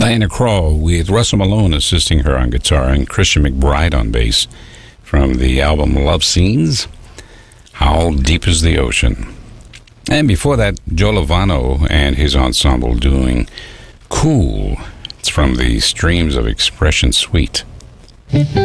Diana Krall with Russell Malone assisting her on guitar and Christian McBride on bass from the album Love Scenes, How Deep is the Ocean. And before that, Joe Lovano and his ensemble doing Cool. It's from the Streams of Expression Suite.